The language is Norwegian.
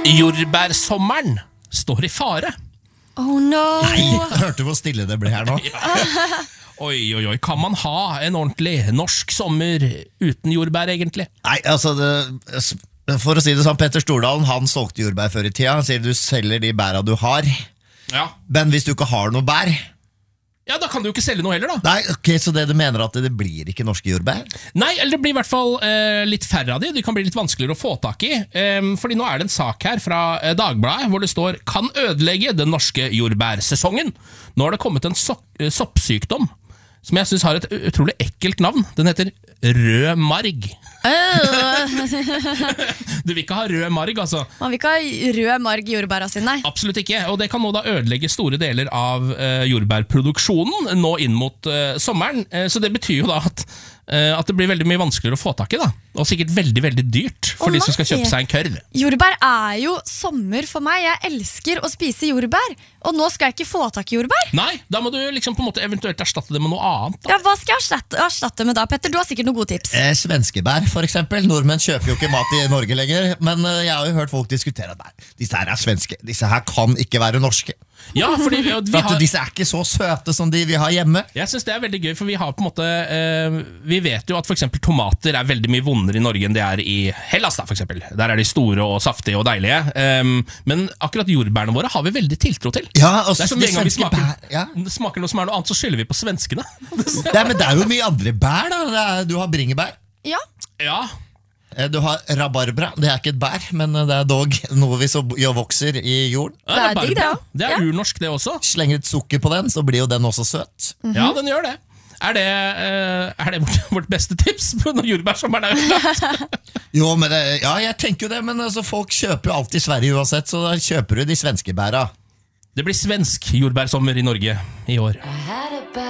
Jordbærsommeren står i fare. Oh no. Nei, hørte du hvor stille det ble her nå? Oi, kan man ha en ordentlig norsk sommer uten jordbær egentlig? Nei, altså for å si det sånn, Petter Stordalen, han solgte jordbær før i tida. Han sier du selger de bæra du har. Ja. Men hvis du ikke har noe bær, Ja, da kan du jo ikke selge noe heller da. nei, ok, så det du mener at det blir ikke norske jordbær? Nei, eller det blir i hvert fall litt færre av de. De kan bli litt vanskeligere å få tak i. Fordi nå er det en sak her fra Dagbladet hvor det står «Kan ødelegge den norske jordbærsesongen». Nå har det kommet en soppsykdom som jeg synes har et utrolig ekkelt navn. Den heter rød marg. Du vil ikke ha rød marg, altså. Man vil ikke ha rød marg i jordbæra sine, nei. Absolutt ikke, og det kan nå da ødelegge store deler av jordbærproduksjonen nå inn mot sommeren. Så det betyr jo da at det blir veldig mye vanskeligere å få tak i da. Og sikkert veldig, veldig dyrt for de som skal kjøpe seg en kørv. Jordbær er jo sommer for meg. Jeg elsker å spise jordbær. Og nå skal jeg ikke få tak i jordbær. Nei, da må du liksom på en måte eventuelt erstatte det med noe annet da. Ja, hva skal jeg erstatte med da, Petter? Du har sikkert noen gode tips. Svenskebær, for eksempel. Nordmenn kjøper jo ikke mat i Norge lenger. Men jeg har jo hørt folk diskutere at disse her er svenske. Disse her kan ikke være norske. Ja, fordi disse er ikke så søte som de vi har hjemme. Jeg synes det er veldig gøy, for vi har på en måte vi vet jo at for eksempel tomater er veldig mye vondere i Norge enn det er i Hellas da, for eksempel. Der er de store og saftige og deilige. Men akkurat jordbærene våre har vi veldig tiltro til. Ja, og det er som en gang vi smaker noe som er noe annet, så skylder vi på svenskene. Men det er jo mye andre bær da. Du har bringebær. Ja. Du har rabarbra, det er ikke et bær, men det er dog noe vi så vokser i jorden. Ja, det er urnorsk det også. Slenger et sukker på den, så blir jo den også søt. Ja, den gjør det. Er det vårt beste tips på når jordbærsommeren er ødelagt? Jo, men jeg tenker jo det, men altså, folk kjøper jo alltid i Sverige uansett, så da kjøper du de svenske bæra. Det blir svensk jordbærsommer i Norge i år.